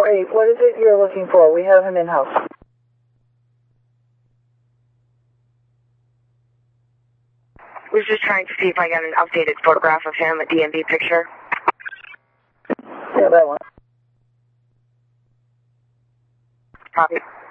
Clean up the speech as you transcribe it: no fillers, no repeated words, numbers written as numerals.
4-8, what is it you're looking for? We have him in-house. Was just trying to see if I got an updated photograph of him, a DMV picture. Yeah, that one. Copy.